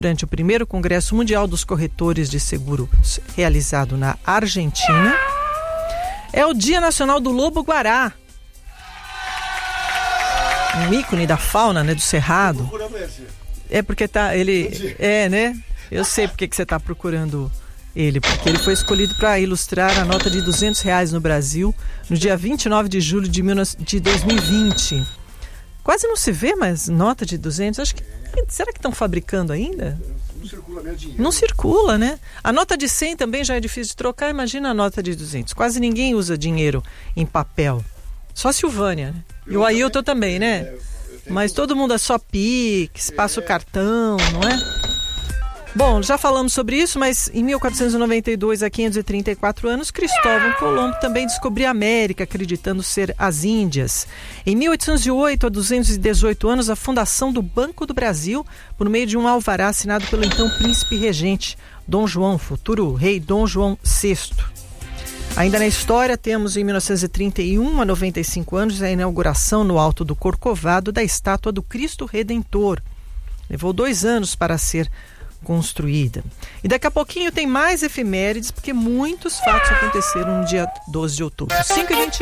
durante o primeiro Congresso Mundial dos Corretores de Seguros, realizado na Argentina. É o Dia Nacional do Lobo-Guará, um ícone da fauna, né, do Cerrado. É porque ele... É, né? Eu sei porque que você está procurando ele, porque ele foi escolhido para ilustrar a nota de R$200 no Brasil no dia 29 de julho de 2020. Quase não se vê mais nota de 200. Acho que... Será que estão fabricando ainda? Não circula mesmo dinheiro. Não circula, né? A nota de 100 também já é difícil de trocar. Imagina a nota de 200. Quase ninguém usa dinheiro em papel. Só a Silvânia, né? E o Ailton também, né? Mas todo mundo é só Pix, passa o cartão, não é? Bom, já falamos sobre isso, mas em 1492, há 534 anos, Cristóvão Colombo também descobriu a América, acreditando ser as Índias. Em 1808, há 218 anos, a fundação do Banco do Brasil, por meio de um alvará assinado pelo então príncipe regente, Dom João, futuro rei Dom João VI. Ainda na história, temos em 1931, há 95 anos, a inauguração no Alto do Corcovado da estátua do Cristo Redentor. Levou 2 anos para ser construída. E daqui a pouquinho tem mais efemérides, porque muitos fatos aconteceram no dia 12 de outubro. 5h21.